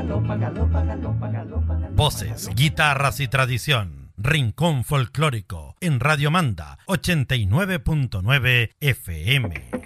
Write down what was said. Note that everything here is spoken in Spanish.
Voces, guitarras y tradición. Rincón Folclórico en Radio Manda 89.9 FM.